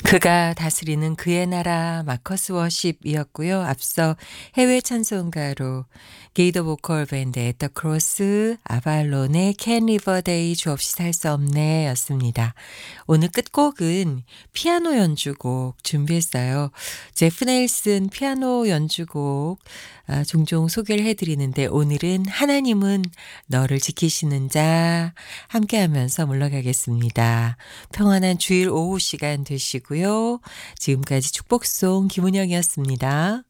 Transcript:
그가 다스리는 그의 나라 마커스 워십이었고요. 앞서 해외 찬송가로 게이더 보컬 밴드 에터 크로스, 아발론의 캔 리버데이 주 없이 살 수 없네 였습니다. 오늘 끝곡은 피아노 연주곡 준비했어요. 제프 네일슨 피아노 연주곡 종종 소개를 해드리는데 오늘은 하나님은 너를 지키시는 자 함께하면서 물러가겠습니다. 평안한 주일 오후 시간 되시고요. 지금까지 축복송 김은영이었습니다.